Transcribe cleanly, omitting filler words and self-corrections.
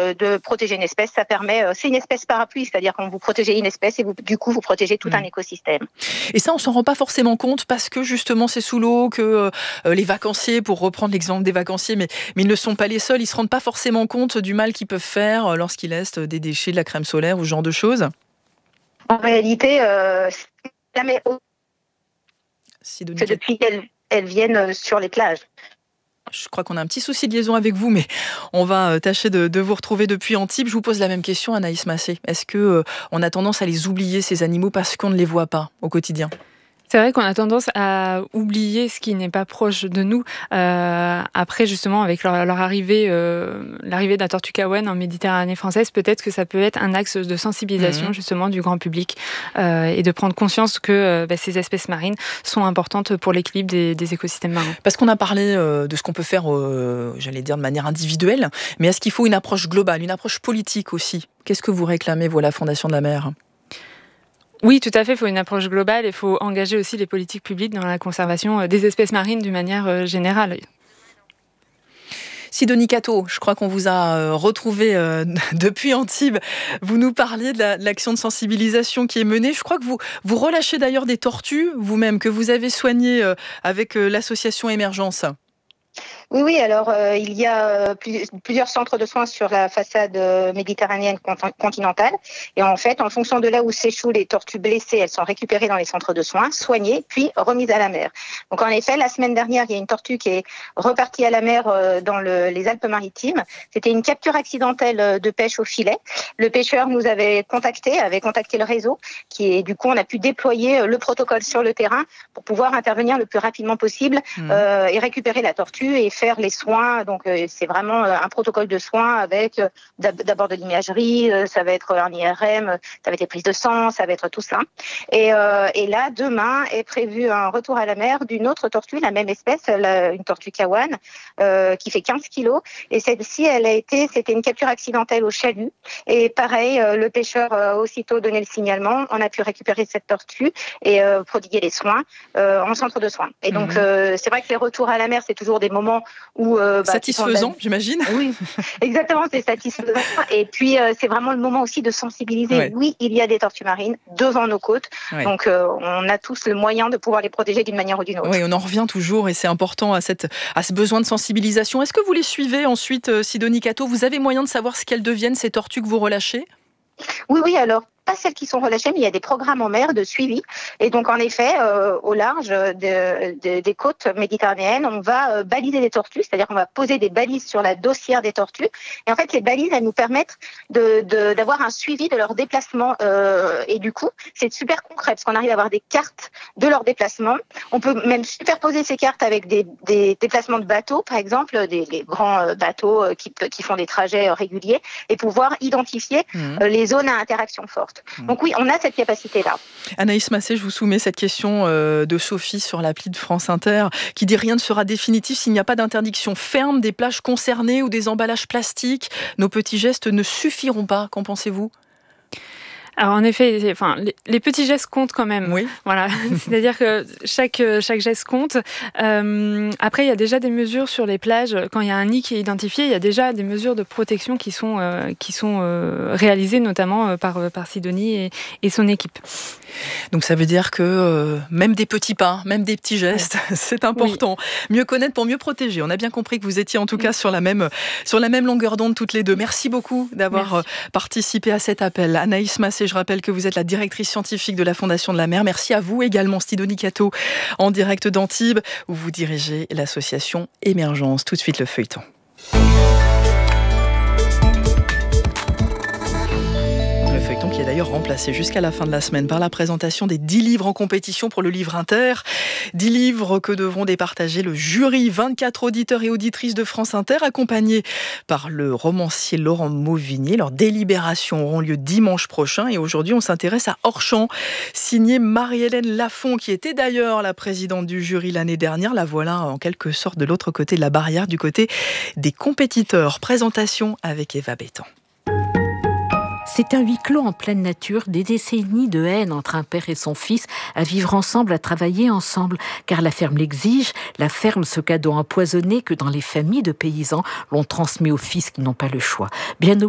de protéger une espèce, ça permet, c'est une espèce parapluie, c'est-à-dire quand vous protégez une espèce et du coup vous protégez tout un écosystème. Et ça, on s'en rend pas forcément compte parce que justement c'est sous l'eau, que les vacanciers, pour reprendre l'exemple des vacanciers, mais ils ne sont pas les seuls, ils se rendent pas forcément compte du mal qu'ils peuvent faire lorsqu'ils laissent des déchets, de la crème solaire ou ce genre de choses. En réalité, jamais que depuis qu'elles viennent sur les plages. Je crois qu'on a un petit souci de liaison avec vous, mais on va tâcher de vous retrouver depuis Antibes. Je vous pose la même question, Anaïs Massé. Est-ce qu'on a tendance à les oublier, ces animaux, parce qu'on ne les voit pas au quotidien ? C'est vrai qu'on a tendance à oublier ce qui n'est pas proche de nous. Après, justement, avec leur arrivée, l'arrivée de la tortue Kawen en Méditerranée française, peut-être que ça peut être un axe de sensibilisation justement du grand public et de prendre conscience que ces espèces marines sont importantes pour l'équilibre des écosystèmes marins. Parce qu'on a parlé de ce qu'on peut faire, j'allais dire, de manière individuelle, mais est-ce qu'il faut une approche globale, une approche politique aussi ? Qu'est-ce que vous réclamez, vous, à la Fondation de la Mer ? Oui, tout à fait. Il faut une approche globale et il faut engager aussi les politiques publiques dans la conservation des espèces marines d'une manière générale. Sidonie Catto, je crois qu'on vous a retrouvé depuis Antibes. Vous nous parliez de l'action de sensibilisation qui est menée. Je crois que vous relâchez d'ailleurs des tortues, vous-même, que vous avez soignées avec l'association Émergence. Oui, alors il y a plusieurs centres de soins sur la façade méditerranéenne continentale. Et en fait, en fonction de là où s'échouent les tortues blessées, elles sont récupérées dans les centres de soins, soignées, puis remises à la mer. Donc en effet, la semaine dernière, il y a une tortue qui est repartie à la mer dans les Alpes-Maritimes. C'était une capture accidentelle de pêche au filet. Le pêcheur nous avait contacté le réseau, du coup, on a pu déployer le protocole sur le terrain pour pouvoir intervenir le plus rapidement possible et récupérer la tortue et faire les soins. Donc c'est vraiment un protocole de soins avec d'abord de l'imagerie, ça va être un IRM, ça va être des prises de sang, ça va être tout ça. Et là, demain est prévu un retour à la mer d'une autre tortue, la même espèce, une tortue Kawan, qui fait 15 kilos. Et celle-ci, c'était une capture accidentelle au chalut. Et pareil, le pêcheur a aussitôt donné le signalement. On a pu récupérer cette tortue et prodiguer les soins en centre de soins. Et donc, c'est vrai que les retours à la mer, c'est toujours des moments où satisfaisant, j'imagine. Oui, exactement, c'est satisfaisant. Et puis c'est vraiment le moment aussi de sensibiliser. Ouais. Oui, il y a des tortues marines devant nos côtes, donc on a tous le moyen de pouvoir les protéger d'une manière ou d'une autre. Oui, on en revient toujours et c'est important à ce besoin de sensibilisation. Est-ce que vous les suivez ensuite, Sidonie Catto ? Vous avez moyen de savoir ce qu'elles deviennent, ces tortues que vous relâchez ? Oui, alors pas celles qui sont relâchées, mais il y a des programmes en mer de suivi. Et donc, en effet, au large des côtes méditerranéennes, on va baliser les tortues, c'est-à-dire qu'on va poser des balises sur la dossière des tortues. Et en fait, les balises, elles nous permettent d'avoir un suivi de leur déplacement. Et du coup, c'est super concret, parce qu'on arrive à avoir des cartes de leur déplacement. On peut même superposer ces cartes avec des déplacements de bateaux, par exemple, des grands bateaux qui font des trajets réguliers, et pouvoir identifier les zones à interaction forte. Donc oui, on a cette capacité-là. Anaïs Massé, je vous soumets cette question de Sophie sur l'appli de France Inter qui dit « Rien ne sera définitif s'il n'y a pas d'interdiction ferme des plages concernées ou des emballages plastiques. Nos petits gestes ne suffiront pas. » Qu'en pensez-vous ? Alors en effet, les petits gestes comptent quand même. Oui. Voilà, c'est-à-dire que chaque geste compte. Après, il y a déjà des mesures sur les plages. Quand il y a un nid qui est identifié, il y a déjà des mesures de protection qui sont réalisées, notamment par Sidonie et son équipe. Donc ça veut dire que même des petits pas, même des petits gestes, c'est important. Oui. Mieux connaître pour mieux protéger. On a bien compris que vous étiez en tout cas sur la même longueur d'onde toutes les deux. Merci beaucoup d'avoir participé à cet appel. Anaïs Massé, je rappelle que vous êtes la directrice scientifique de la Fondation de la Mer. Merci à vous également, Sidonie Catto, en direct d'Antibes, où vous dirigez l'association Émergence. Tout de suite le feuilleton. Qui est d'ailleurs remplacé jusqu'à la fin de la semaine par la présentation des 10 livres en compétition pour le livre Inter. 10 livres que devront départager le jury, 24 auditeurs et auditrices de France Inter, accompagnés par le romancier Laurent Mauvignier. Leurs délibérations auront lieu dimanche prochain et aujourd'hui on s'intéresse à Hors-champ, signé Marie-Hélène Lafont, qui était d'ailleurs la présidente du jury l'année dernière. La voilà en quelque sorte de l'autre côté de la barrière, du côté des compétiteurs. Présentation avec Eva Bétan. C'est un huis clos en pleine nature, des décennies de haine entre un père et son fils, à vivre ensemble, à travailler ensemble, car la ferme l'exige, la ferme, ce cadeau empoisonné que dans les familles de paysans l'on transmet aux fils qui n'ont pas le choix. Bien